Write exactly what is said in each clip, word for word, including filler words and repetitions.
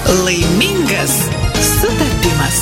Laimingas sutapimas.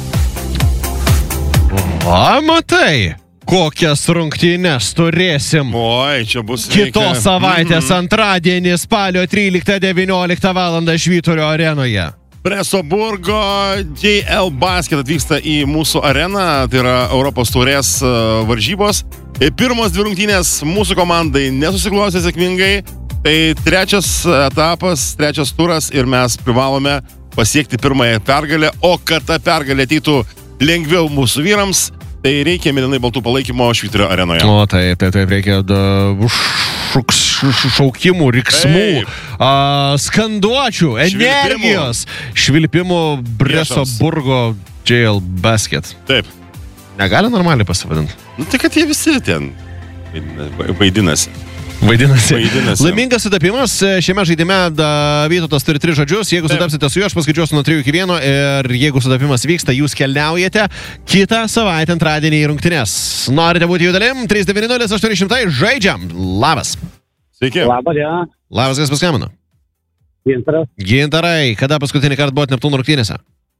Va, matai, kokias rungtynes turėsim. Oi, čia bus Kitos reikia... savaitės mm-hmm. antradienį spalio tryliktą devynioliktą valandą Švyturio arenoje. Presoburgo J L Basket atvyksta į mūsų areną, tai yra Europos taurės varžybos. Pirmos dvi rungtynės mūsų komandai nesusiklostė sėkmingai, tai trečias etapas, trečias turas ir mes privalome pasiekti pirmąją pergalę, o kad ta pergalė ateitų lengviau mūsų vyrams, tai reikia mėlynai baltų palaikymo Švyturio arenoje. O taip, taip, taip, reikia da, šuk, šaukimų, riksmų, a, skanduočių, energijos, švilpimų Presoburgo J L Basket. Taip. Negali normaliai pasivadinti. Nu, tai kad jie visi ten vaidinasi. Vaidinasi. Vaidinasi. Laimingas sutapimas. Šiame žaidime da, Vytautas turi tris žodžius. Jeigu sutapsite su juo, aš paskaičiuosiu nuo trijų iki vieno. Ir jeigu sutapimas vyksta, jūs keliaujate kitą savaitę antradienį į rungtynes. Norite būti jų dalim? trys devyni nulis aštuoni šimtai. Žaidžiam. Labas. Sveiki. Labą dieną. Labas, kas paskambino? Gintaras. Gintarai, kada paskutinį kartą buvot Neptūno rungtynėse?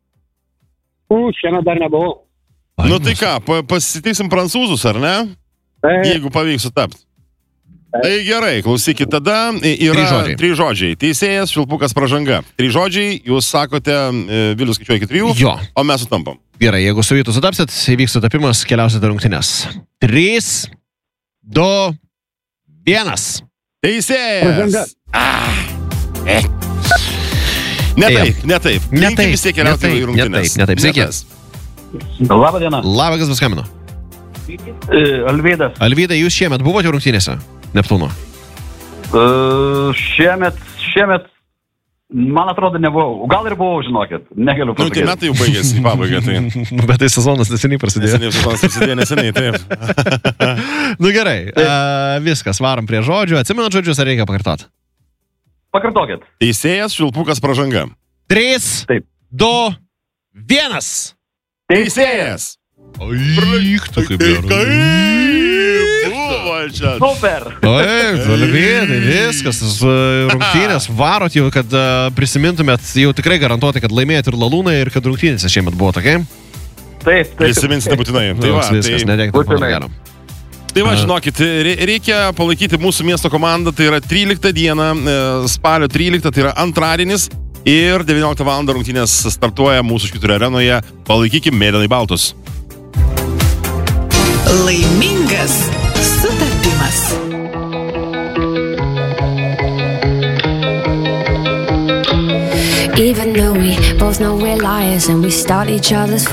U, šiandien dar nebuvau. Nu tai ką, pa, pasitiksim prancūzus, ar ne? Tai, Jeigu pavyks sutapti. Tai gerai, klausykit, tada yra Trys žodžiai. trys žodžiai. Teisėjas, švilpukas, pražanga. Trys žodžiai, jūs sakote, Vilius skaičiuoja iki trijų, Jo. o mes sutampam. Gerai, jeigu su Vytu sutapsit, įvyks sutapimas, keliausite rungtynes. Trys, du, vienas. Teisėjas! Pražanga. Ah, eh. Ne taip, ne taip. Ne Linkim taip, vis tiek ne keliauti taip, į ne rungtynes. taip, ne taip. Sveiki. tas. Labą dieną. Labas, kas paskambino? Alvydas. Alvydai, jūs šiemet buvote rungtynėse Neptūno? Uh, šiemet, šiemet, man atrodo, nebuvau. Gal ir buvau, žinokit. Negaliu Nu, tai pasakyti. metai jau baigėsi į pabaigą, tai... Bet tai sezonas neseniai prasidėjo. Neseniai sezonas prasidėjo, neseniai, taip. Nu gerai, uh, viskas, varom prie žodžių. Atsimenat žodžius, ar reikia pakartoti? Pakartokit. Teisėjas, švilpukas, pražanga. Trys, Taip. du, vienas. Teisėjas! Aik, tu kaip gerai. Buvo čia. Super. Taip, Alvydai, viskas, rungtynės varot jau, kad uh, prisimintumėt, jau tikrai garantuoti, kad laimėjot ir Lalūną ir kad rungtynėse šiemet buvo tokia. Taip, taip. Prisiminsite būtinai. Tai va, viskas, tai, nedėkite mano būtinai. gero. tai va, žinokit, re- reikia palaikyti mūsų miesto komandą, tai yra tryliktą dieną, e, spalio tryliktą, tai yra antradienis ir devynioliktą valandą rungtynės startuoja mūsų Švyturio arenoje. Palaikykim mėlynai baltus. Laimingas sutapimas. Even though we both know we're liars and we start each other's